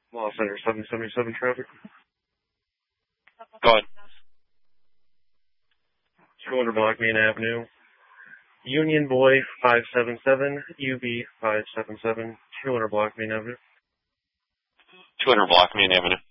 Law Center 777 traffic. Go ahead. 200 Block Main Avenue. Union Boy 577, UB 577, 200 Block Main Avenue. 200 Block Main Avenue.